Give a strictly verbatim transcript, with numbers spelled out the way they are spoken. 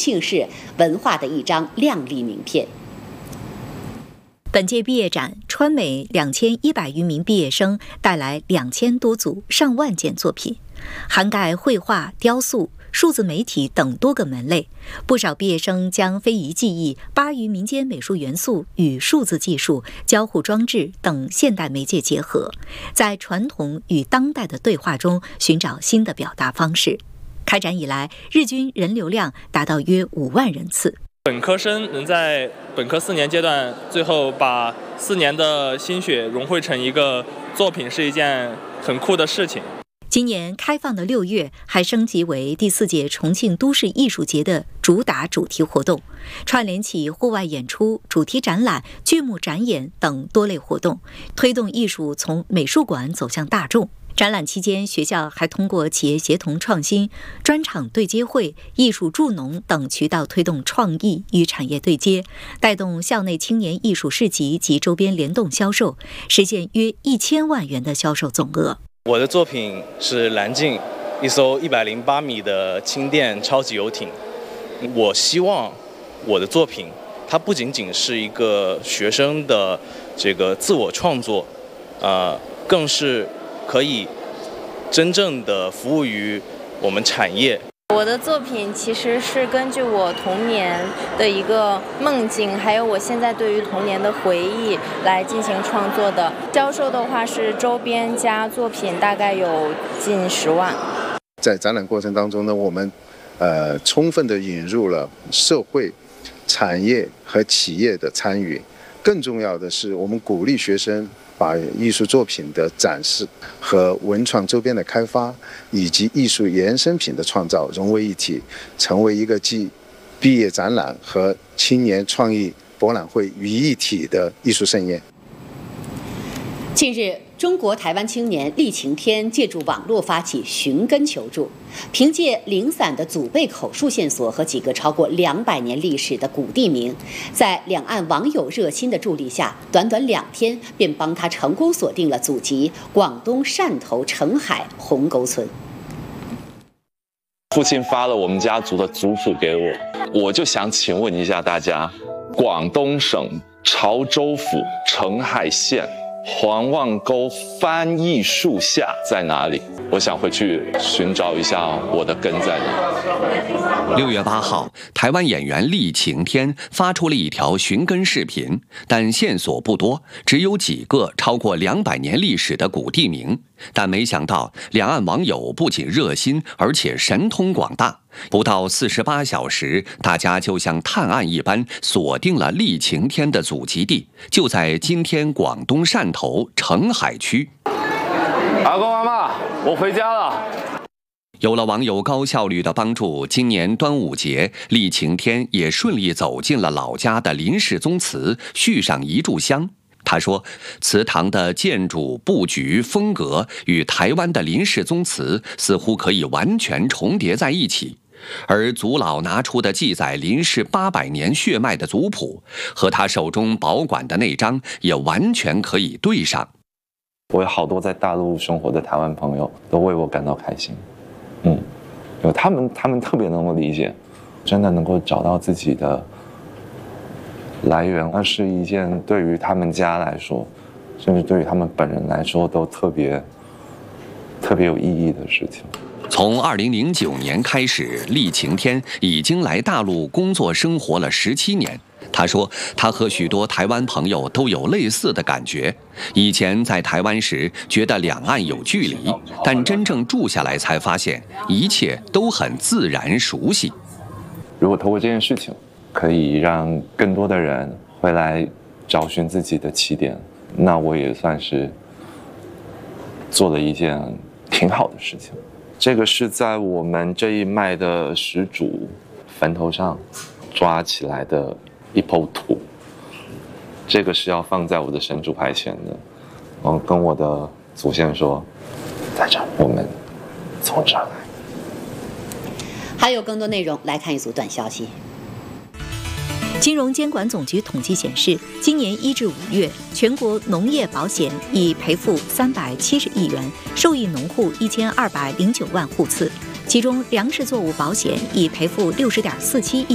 庆市文化的一张亮丽名片。 本届毕业展，川美两千一百余名毕业生带来两千多组上万件作品，涵盖绘画、雕塑、数字媒体等多个门类。不少毕业生将非遗技艺、巴渝民间美术元素与数字技术、交互装置等现代媒介结合，在传统与当代的对话中寻找新的表达方式。开展以来，日均人流量达到约五万人次。 本科生能在本科四年阶段最后把四年的心血融汇成一个作品，是一件很酷的事情。 今年开放的六月还升级为第四届重庆都市艺术节的主打主题活动，串联起户外演出、主题展览、剧目展演等多类活动，推动艺术从美术馆走向大众。展览期间，学校还通过企业协同创新、专场对接会、艺术助农等渠道推动创意与产业对接，带动校内青年艺术市集及周边联动销售，实现约一千万元的销售总额。 我的作品是蓝鲸，一艘一百零八米的轻电超级游艇。我希望我的作品，它不仅仅是一个学生的这个自我创作，呃，更是可以真正的服务于我们产业。 我的作品其实是根据我童年的一个梦境，还有我现在对于童年的回忆来进行创作的。销售的话是周边加作品，大概有近十万。 在展览过程当中呢，我们呃充分的引入了社会、产业和企业的参与。更重要的是，我们鼓励学生把艺术作品的展示和文创周边的开发，以及艺术衍生品的创造融为一体，成为一个集毕业展览和青年创意博览会于一体的艺术盛宴。 近日，中国台湾青年厉晴天借助网络发起寻根求助，凭借零散的祖辈口述线索和几个超过两百年历史的古地名，在两岸网友热心的助力下，短短两天便帮他成功锁定了祖籍广东汕头澄海红沟村。 父亲发了我们家族的族谱给我，我就想请问一下大家，广东省潮州府澄海县黄望沟翻译树下在哪里？我想回去寻找一下我的根在哪。 六月八号，台湾演员厉晴天发出了一条寻根视频，但线索不多，只有几个超过两百年历史的古地名。但没想到，两岸网友不仅热心，而且神通广大。不到四十八小时，大家就像探案一般，锁定了厉晴天的祖籍地，就在今天广东汕头澄海区。 阿公阿嬷，我回家了。 有了网友高效率的帮助，今年端午节，厉晴天也顺利走进了老家的林氏宗祠，续上一炷香。他说，祠堂的建筑布局风格与台湾的林氏宗祠似乎可以完全重叠在一起，而祖老拿出的记载林氏八百年血脉的族谱，和他手中保管的那张也完全可以对上。 我有好多在大陆生活的台湾朋友都为我感到开心，嗯，因为他们他们特别能够理解，真的能够找到自己的来源，那是一件对于他们家来说，甚至对于他们本人来说都特别特别有意义的事情。 从二零零九年开始，厉晴天已经来大陆工作生活了十七年。他说，他和许多台湾朋友都有类似的感觉。以前在台湾时，觉得两岸有距离，但真正住下来才发现，一切都很自然熟悉。 如果透过这件事情，可以让更多的人回来找寻自己的起点，那我也算是做了一件挺好的事情。这个是在我们这一脉的始祖坟头上抓起来的一抔土，这个是要放在我的神主牌前的。我跟我的祖先说，在这儿，我们从这儿来。 还有更多内容，来看一组短消息。 金融监管总局统计显示，今年一至五月，全国农业保险已赔付三百七十亿元，受益农户一千二百零九万户次，其中粮食作物保险已赔付六十点四七亿。